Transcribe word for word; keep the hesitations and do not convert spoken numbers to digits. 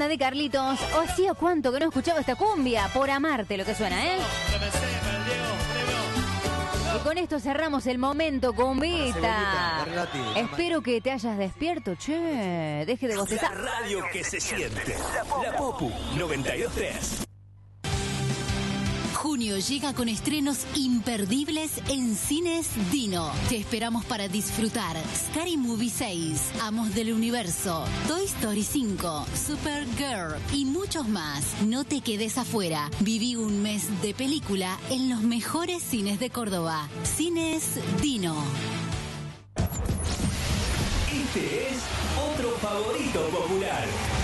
banda de Carlitos. Oh, hacía cuánto que no escuchaba esta cumbia. Por amarte lo que suena, ¿eh? Y con esto cerramos el momento, cumbita. Espero que te hayas despierto, che. Deje de bostezar. La radio que se siente. La Popu noventa y dos punto tres. Junio llega con estrenos imperdibles en Cines Dino. Te esperamos para disfrutar Scary Movie seis, Amos del Universo, Toy Story cinco, Supergirl y muchos más. No te quedes afuera. Viví un mes de película en los mejores cines de Córdoba. Cines Dino. Este es otro favorito popular.